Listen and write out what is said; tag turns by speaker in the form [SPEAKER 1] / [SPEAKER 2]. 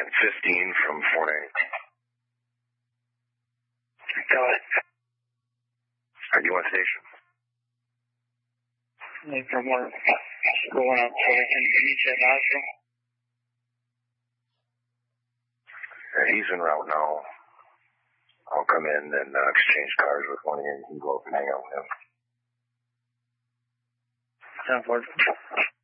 [SPEAKER 1] 15 from 4-8.
[SPEAKER 2] Got it.
[SPEAKER 1] Are you on station?
[SPEAKER 2] From work. Going up so I can meet you at the hospital.
[SPEAKER 1] He's en route now. I'll come in and exchange cars with one of you. You can go up and hang out with him.
[SPEAKER 2] 10-4.